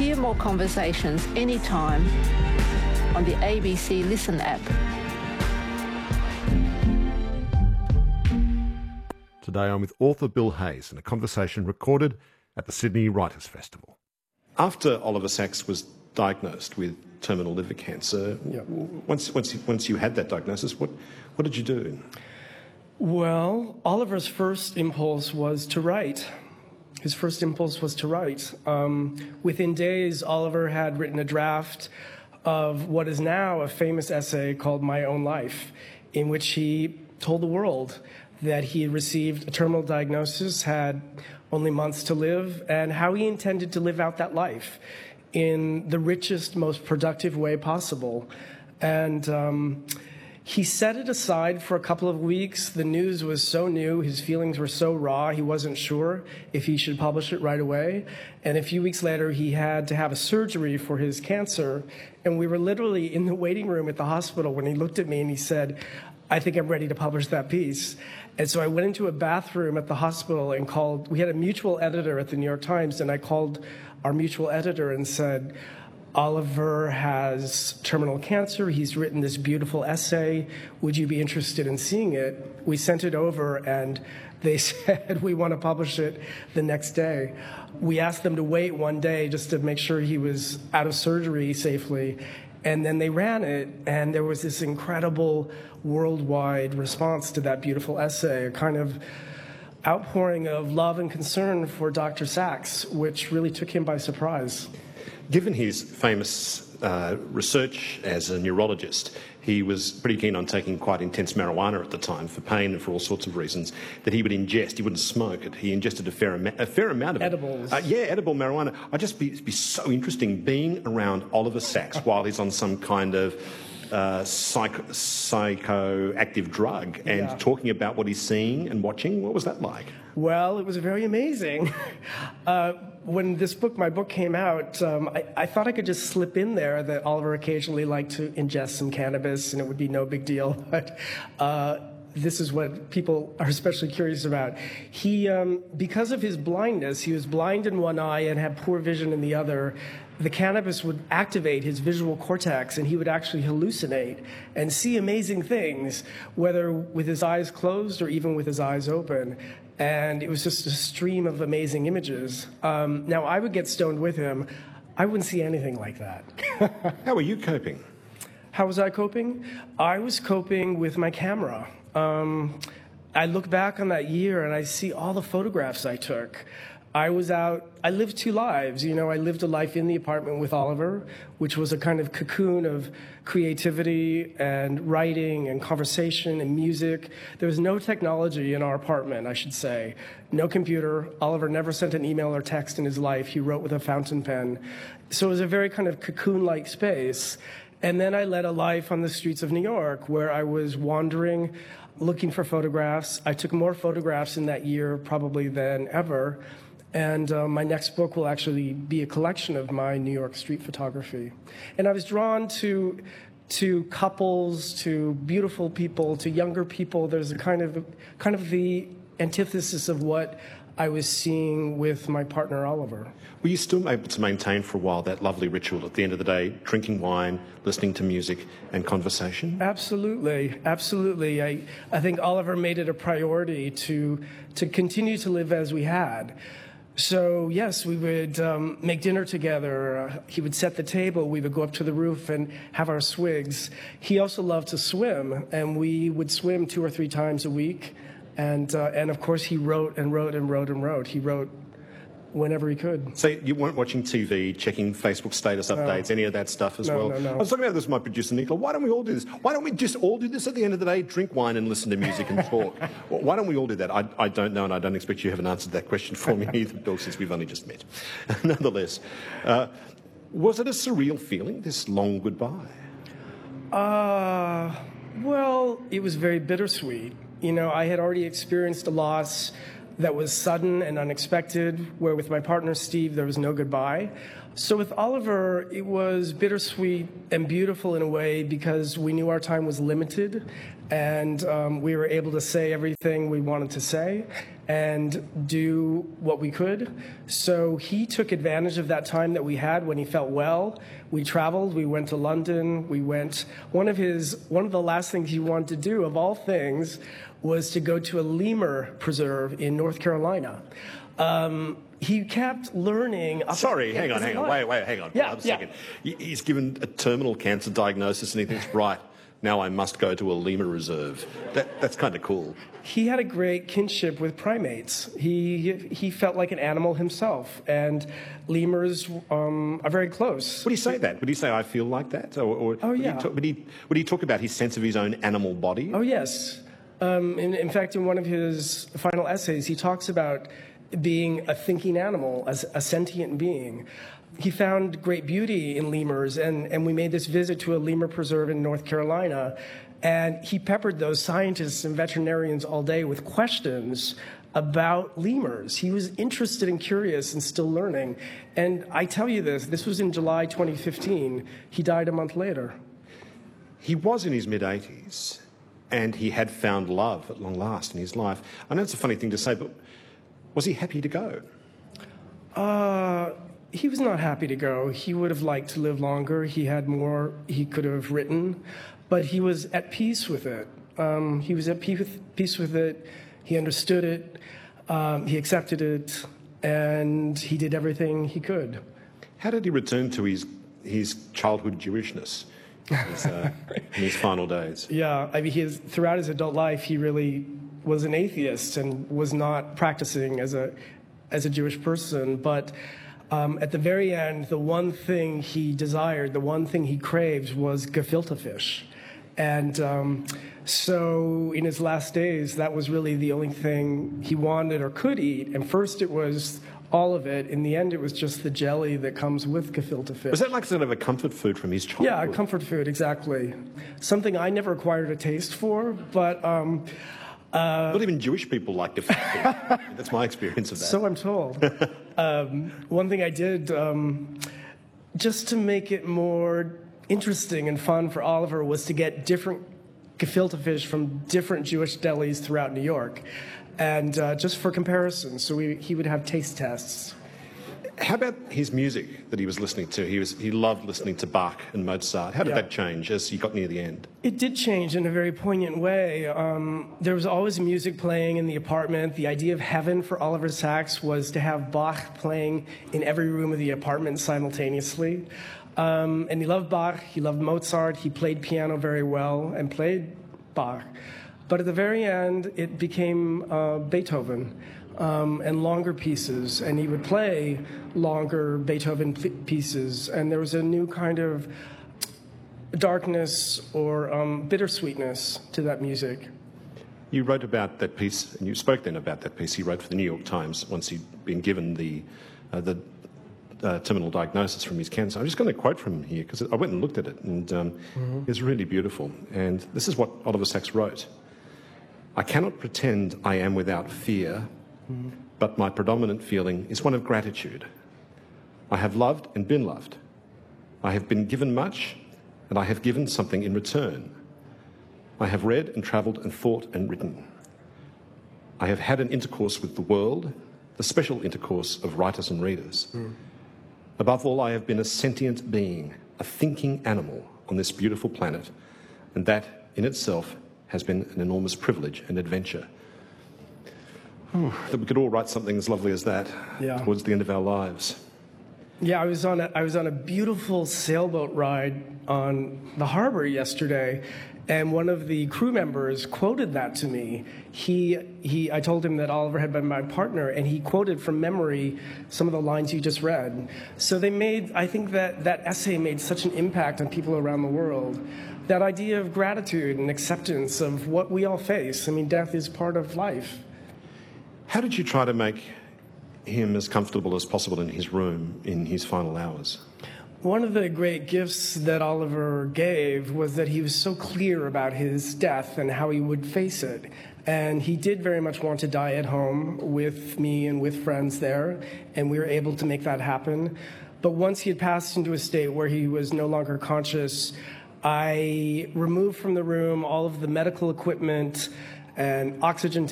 Hear more conversations anytime on the ABC Listen app. Today I'm with author Bill Hayes in a conversation recorded at the Sydney Writers' Festival. After Oliver Sacks was diagnosed with terminal liver cancer, once you had that diagnosis, what did you do? Well, Oliver's first impulse was to write. His first impulse was to write. Within days, Oliver had written a draft of what is now a famous essay called My Own Life, in which he told the world that he had received a terminal diagnosis, had only months to live, and how he intended to live out that life in the richest, most productive way possible. And he set it aside for a couple of weeks. The news was so new, his feelings were so raw, he wasn't sure if he should publish it right away. And a few weeks later, he had to have a surgery for his cancer, and we were literally in the waiting room at the hospital when he looked at me and he said, "I think I'm ready to publish that piece." And so I went into a bathroom at the hospital and called, we had a mutual editor at the New York Times, and I called our mutual editor and said, "Oliver has terminal cancer. He's written this beautiful essay. Would you be interested in seeing it?" We sent it over, and they said, "We want to publish it the next day." We asked them to wait one day just to make sure he was out of surgery safely. And then they ran it, and there was this incredible worldwide response to that beautiful essay, a kind of outpouring of love and concern for Dr. Sacks, which really took him by surprise. Given his famous research as a neurologist, he was pretty keen on taking quite intense marijuana at the time for pain and for all sorts of reasons that he would ingest. He wouldn't smoke it. He ingested a fair amount of edibles. Edible marijuana. I'd just be so interesting being around Oliver Sacks while he's on some kind of psychoactive drug and talking about what he's seeing and watching. What was that like? Well, it was very amazing. When my book came out, I thought I could just slip in there that Oliver occasionally liked to ingest some cannabis and it would be no big deal. But this is what people are especially curious about. He, because of his blindness, he was blind in one eye and had poor vision in the other. The cannabis would activate his visual cortex, and he would actually hallucinate and see amazing things, whether with his eyes closed or even with his eyes open. And it was just a stream of amazing images. Now, I would get stoned with him. I wouldn't see anything like that. How were you coping? How was I coping? I was coping with my camera. I look back on that year, and I see all the photographs I took. I was out, I lived two lives. I lived a life in the apartment with Oliver, which was a kind of cocoon of creativity and writing and conversation and music. There was no technology in our apartment, I should say. No computer. Oliver never sent an email or text in his life. He wrote with a fountain pen. So it was a very kind of cocoon-like space. And then I led a life on the streets of New York where I was wandering, looking for photographs. I took more photographs in that year probably than ever. And my next book will actually be a collection of my New York street photography. And I was drawn to couples, to beautiful people, to younger people. There's a kind of the antithesis of what I was seeing with my partner Oliver. Were you still able to maintain for a while that lovely ritual at the end of the day, drinking wine, listening to music and conversation? Absolutely, absolutely. I think Oliver made it a priority to continue to live as we had. So, yes, we would make dinner together. He would set the table. We would go up to the roof and have our swigs. He also loved to swim, and we would swim 2 or 3 times a week. And of course, he wrote and wrote and wrote and wrote. He wrote whenever he could. So you weren't watching TV, checking Facebook status updates, any of that stuff as well? No. I was talking about this with my producer, Nicola. Why don't we all do this? Why don't we just all do this at the end of the day? Drink wine and listen to music and talk. Why don't we all do that? I don't know, and I don't expect you haven't answered that question for me either, Bill, since we've only just met. Nonetheless, was it a surreal feeling, this long goodbye? Well, it was very bittersweet. I had already experienced a loss that was sudden and unexpected, where with my partner, Steve, there was no goodbye. So with Oliver, it was bittersweet and beautiful in a way because we knew our time was limited And we were able to say everything we wanted to say and do what we could. So he took advantage of that time that we had when he felt well. We traveled, we went to London, one of the last things he wanted to do, of all things, was to go to a lemur preserve in North Carolina. He kept learning. Sorry, hang on. Wait, hang on. Yeah, a second. He's given a terminal cancer diagnosis and he thinks, right, now I must go to a lemur reserve. That's kind of cool. He had a great kinship with primates. He felt like an animal himself, and lemurs are very close. Would he say that? Would he say, I feel like that? Oh, yeah. Would he talk about his sense of his own animal body? Oh, yes. In fact, in one of his final essays, he talks about being a thinking animal, as a sentient being. He found great beauty in lemurs, and we made this visit to a lemur preserve in North Carolina, and he peppered those scientists and veterinarians all day with questions about lemurs. He was interested and curious and still learning. And I tell you this was in July 2015. He died a month later. He was in his mid-80s, and he had found love at long last in his life. I know it's a funny thing to say, but was he happy to go? He was not happy to go. He would have liked to live longer. He had more he could have written, but he was at peace with it. He was at peace with it. He understood it. He accepted it, and he did everything he could. How did he return to his childhood Jewishness in his final days? Yeah, I mean, throughout his adult life, he really was an atheist and was not practicing as a Jewish person, but at the very end, the one thing he desired, the one thing he craved was gefilte fish. And so in his last days, that was really the only thing he wanted or could eat. And first it was all of it. In the end, it was just the jelly that comes with gefilte fish. Was that like sort of a comfort food from his childhood? Yeah, a comfort food, exactly. Something I never acquired a taste for, but... not even Jewish people like gefilte fish. That's my experience of that. So I'm told. One thing I did, just to make it more interesting and fun for Oliver, was to get different gefilte fish from different Jewish delis throughout New York, and just for comparison. So he would have taste tests. How about his music that he was listening to? He loved listening to Bach and Mozart. How did that change as he got near the end? It did change in a very poignant way. There was always music playing in the apartment. The idea of heaven for Oliver Sacks was to have Bach playing in every room of the apartment simultaneously. And he loved Bach, he loved Mozart, he played piano very well and played Bach. But at the very end, it became Beethoven. And longer pieces, and he would play longer Beethoven pieces, and there was a new kind of darkness or bittersweetness to that music. You wrote about that piece, and you spoke then about that piece he wrote for the New York Times once he'd been given the terminal diagnosis from his cancer. I'm just going to quote from here, because I went and looked at it, and it's really beautiful. And this is what Oliver Sacks wrote. I cannot pretend I am without fear, but my predominant feeling is one of gratitude. I have loved and been loved. I have been given much, and I have given something in return. I have read and travelled and thought and written. I have had an intercourse with the world, the special intercourse of writers and readers. Above all, I have been a sentient being, a thinking animal on this beautiful planet, and that in itself has been an enormous privilege and adventure. That we could all write something as lovely as that towards the end of our lives. Yeah, I was on a beautiful sailboat ride on the harbor yesterday, and one of the crew members quoted that to me. I told him that Oliver had been my partner, and he quoted from memory some of the lines you just read. So I think that essay made such an impact on people around the world. That idea of gratitude and acceptance of what we all face. I mean, death is part of life. How did you try to make him as comfortable as possible in his room in his final hours? One of the great gifts that Oliver gave was that he was so clear about his death and how he would face it. And he did very much want to die at home with me and with friends there, and we were able to make that happen. But once he had passed into a state where he was no longer conscious, I removed from the room all of the medical equipment and oxygen